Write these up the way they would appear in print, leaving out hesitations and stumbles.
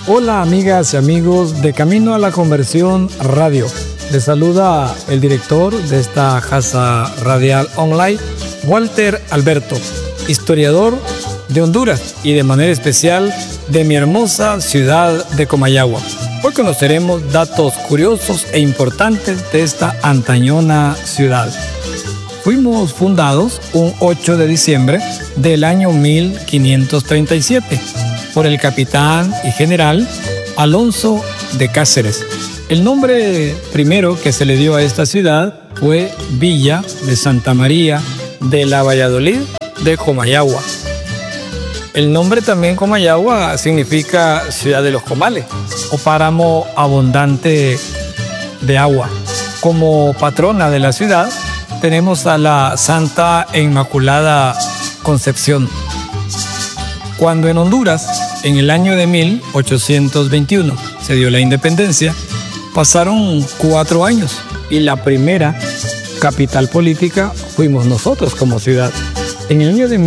Hola amigas y amigos de Camino a la Conversión Radio. Les saluda el director de esta casa radial online, Walter Alberto, historiador de Honduras y de manera especial de mi hermosa ciudad de Comayagua. Hoy conoceremos datos curiosos e importantes de esta antañona ciudad. Fuimos fundados un 8 de diciembre del año 1537 por el capitán y general Alonso de Cáceres. El nombre primero que se le dio a esta ciudad fue Villa de Santa María de la Valladolid de Comayagua. El nombre también Comayagua significa ciudad de los comales o páramo abundante de agua. Como patrona de la ciudad tenemos a la Santa e Inmaculada Concepción. Cuando en Honduras, en el año de 1821, se dio la independencia, pasaron 4 años y la primera capital política fuimos nosotros como ciudad. En el año de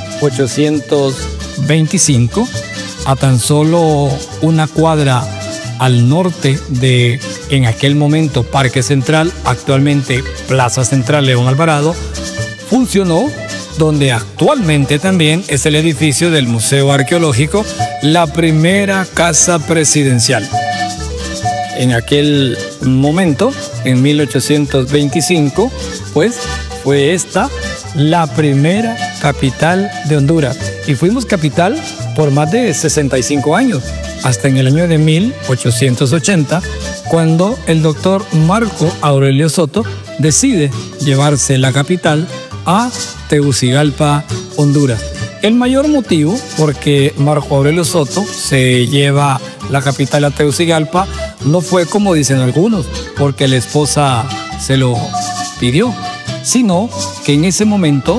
1825, a tan solo una cuadra al norte de, en aquel momento, Parque Central, actualmente Plaza Central León Alvarado, funcionó donde actualmente también es el edificio del Museo Arqueológico, la primera casa presidencial. En aquel momento, en 1825, pues fue esta la primera capital de Honduras. Y fuimos capital por más de 65 años, hasta en el año de 1880, cuando el doctor Marco Aurelio Soto decide llevarse la capital a Tegucigalpa, Honduras. El mayor motivo porque Marco Aurelio Soto se lleva la capital a Tegucigalpa no fue, como dicen algunos, porque la esposa se lo pidió, sino que en ese momento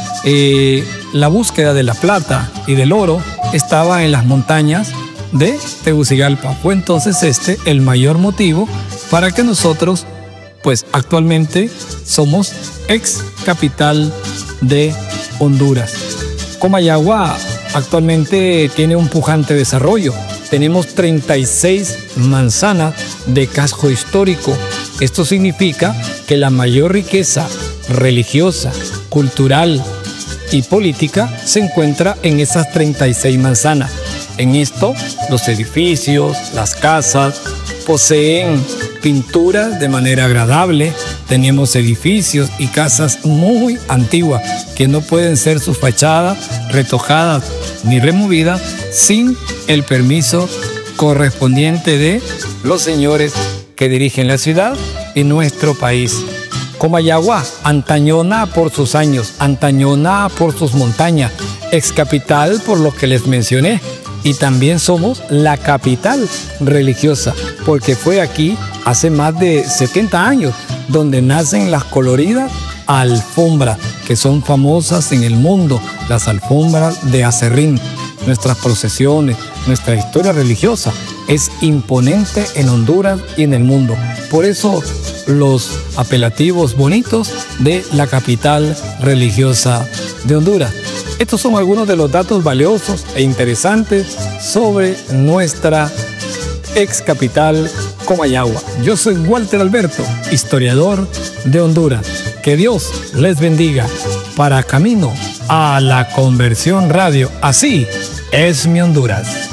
la búsqueda de la plata y del oro estaba en las montañas de Tegucigalpa. Fue entonces el mayor motivo para que nosotros, pues actualmente somos ex capital de Honduras. Comayagua actualmente tiene un pujante desarrollo. Tenemos 36 manzanas de casco histórico. Esto significa que la mayor riqueza religiosa, cultural y política se encuentra en esas 36 manzanas. En esto, los edificios, las casas, poseen pinturas de manera agradable. Tenemos edificios y casas muy antiguas que no pueden ser sus fachadas retocadas ni removidas sin el permiso correspondiente de los señores que dirigen la ciudad y nuestro país. Comayagua, antañona por sus años, antañona por sus montañas, ex capital por lo que les mencioné. Y también somos la capital religiosa, porque fue aquí hace más de 70 años donde nacen las coloridas alfombras, que son famosas en el mundo, las alfombras de acerrín. Nuestras procesiones, nuestra historia religiosa es imponente en Honduras y en el mundo. Por eso los apelativos bonitos de la capital religiosa de Honduras. Estos son algunos de los datos valiosos e interesantes sobre nuestra ex capital Comayagua. Yo soy Walter Alberto, historiador de Honduras. Que Dios les bendiga. Para Camino a la Conversión Radio. Así es mi Honduras.